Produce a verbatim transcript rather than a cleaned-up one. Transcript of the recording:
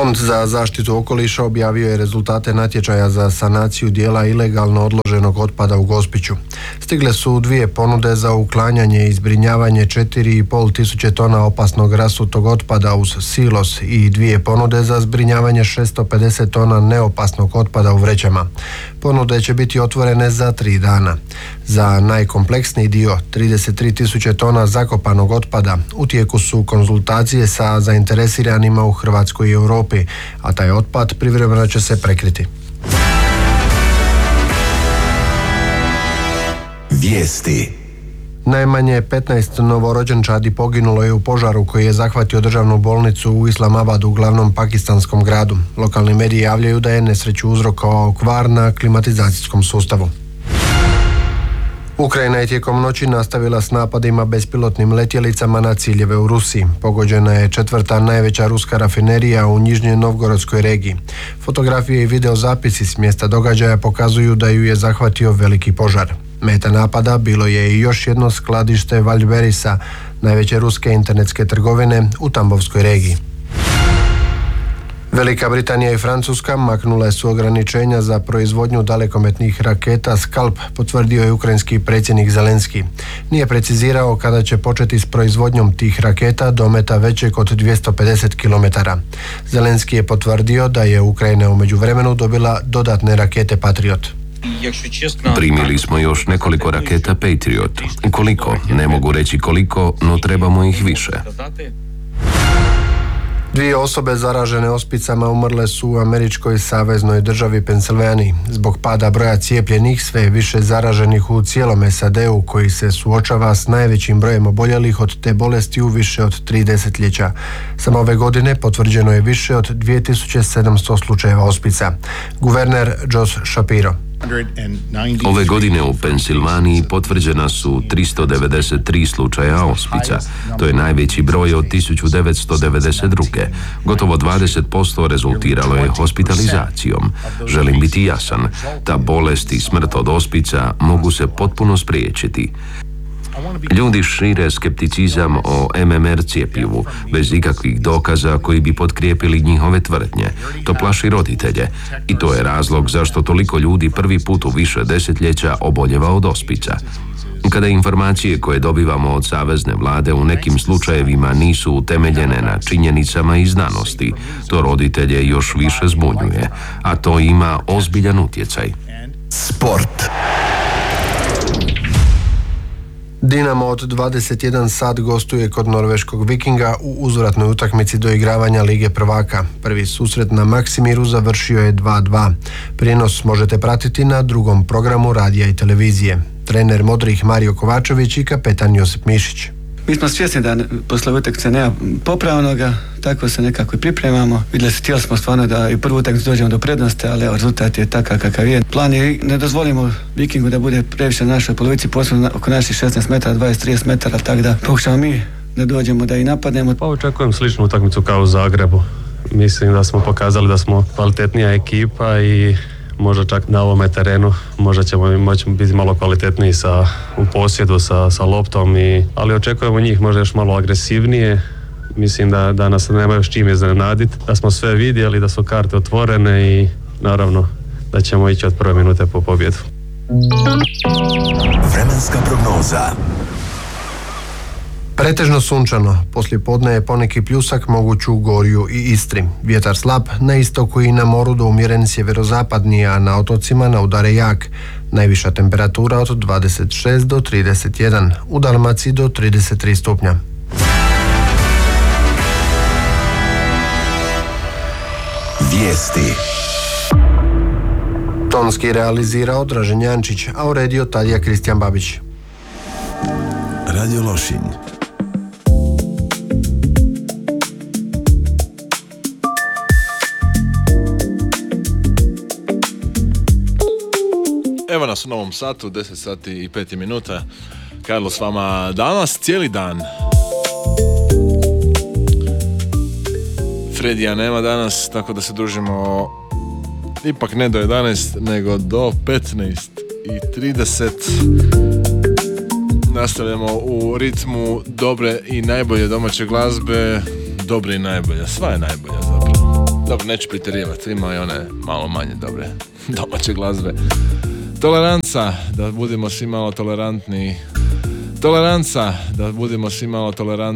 Fond za zaštitu okoliša objavio je rezultate natječaja za sanaciju dijela ilegalno odloženog otpada u Gospiću. Stigle su dvije ponude za uklanjanje i zbrinjavanje četiri i pol tisuće tona opasnog rasutog otpada uz silos i dvije ponude za zbrinjavanje šesto pedeset tona neopasnog otpada u vrećama. Ponude će biti otvorene za tri dana. Za najkompleksniji dio, trideset tri tisuće tona zakopanog otpada, u tijeku su konzultacije sa zainteresiranima u Hrvatskoj i Europi, a taj otpad privremeno će se prekriti. Vijesti. Najmanje petnaest novorođenčadi poginulo je u požaru koji je zahvatio državnu bolnicu u Islamabadu, glavnom pakistanskom gradu. Lokalni mediji javljaju da je nesreću uzrokovao kvar na klimatizacijskom sustavu. Ukrajina je tijekom noći nastavila s napadima bespilotnim letjelicama na ciljeve u Rusiji. Pogođena je četvrta najveća ruska rafinerija u Nižnjoj Novgorodskoj regiji. Fotografije i videozapisi s mjesta događaja pokazuju da ju je zahvatio veliki požar. Meta napada bilo je i još jedno skladište Wildberriesa, najveće ruske internetske trgovine u Tambovskoj regiji. Velika Britanija i Francuska maknule su ograničenja za proizvodnju dalekometnih raketa Scalp, potvrdio je ukrajinski predsjednik Zelenski. Nije precizirao kada će početi s proizvodnjom tih raketa dometa većeg od dvjesto pedeset kilometara. Zelenski je potvrdio da je Ukrajina u međuvremenu dobila dodatne rakete Patriot. Primili smo još nekoliko raketa Patriot. Koliko? Ne mogu reći koliko, no trebamo ih više. Dvije osobe zaražene ospicama umrle su u američkoj saveznoj državi Pensilvaniji. Zbog pada broja cijepljenih sve je više zaraženih u cijelom S A D-u koji se suočava s najvećim brojem oboljelih od te bolesti u više od tri desetljeća. Samo ove godine potvrđeno je više od dvije tisuće sedamsto slučajeva ospica. Guverner Josh Shapiro. Ove godine u Pensilvaniji potvrđena su tristo devedeset tri slučaja ospica. To je najveći broj od tisuću devetsto devedeset druge. Gotovo dvadeset posto rezultiralo je hospitalizacijom. Želim biti jasan, ta bolest i smrt od ospica mogu se potpuno spriječiti. Ljudi šire skepticizam o M M R cjepivu, bez ikakvih dokaza koji bi potkrijepili njihove tvrdnje. To plaši roditelje i to je razlog zašto toliko ljudi prvi put u više desetljeća oboljeva od ospica. Kada informacije koje dobivamo od savezne vlade u nekim slučajevima nisu utemeljene na činjenicama i znanosti, to roditelje još više zbunjuje, a to ima ozbiljan utjecaj. Sport. Dinamo od dvadeset jedan sat gostuje kod norveškog Vikinga u uzvratnoj utakmici doigravanja Lige prvaka. Prvi susret na Maksimiru završio je dva dva. Prijenos možete pratiti na drugom programu radija i televizije. Trener Modrih Mario Kovačević i kapetan Josip Mišić. Mi smo svjesni da posle utakmice nema popravnoga, tako se nekako i pripremamo. Vidjeli se, htjeli smo stvarno da i u prvu utakmicu dođemo do prednosti, ali evo, rezultat je takav kakav je. Plan je ne dozvolimo Vikingu da bude previše na našoj polovici, posebno oko naših šesnaest metara, dvadeset do trideset metara, tako da pokušamo mi da dođemo da i napadnemo. Pa očekujem sličnu utakmicu kao u Zagrebu. Mislim da smo pokazali da smo kvalitetnija ekipa i možda čak na ovome terenu možda ćemo moći biti malo kvalitetniji sa, u posjedu sa, sa loptom, i, ali očekujemo njih možda još malo agresivnije. Mislim da, da nas nemaju s čim iznenaditi, da smo sve vidjeli, da su karte otvorene i naravno da ćemo ići od prve minute po pobjedu. Vremenska prognoza. Pretežno sunčano, poslije podne je poneki pljusak moguć u Gorju i Istri. Vjetar slab, na istoku i na moru do umjeren sjeverozapadni, a na otocima na udare jak. Najviša temperatura od dvadeset šest do trideset jedan, u Dalmaciji do trideset tri stupnja. Vijesti. Tonski realizirao Dražen Jančić, a uredio Tadija Kristijan Babić. Radio Lošinj. Evo nas u novom satu, deset sati i pet minuta. Karlo s vama danas, cijeli dan. Fredija nema danas, tako da se družimo ipak ne do jedanaest, nego do petnaest i trideset. Nastavljamo u ritmu dobre i najbolje domaće glazbe. Dobre i najbolje, sva je najbolja zapravo. Dobro, neću pretjerivati, ima i one malo manje dobre domaće glazbe. Toleranca, da budemo svi malo tolerantni. Toleranca, da budemo svi malo tolerantni.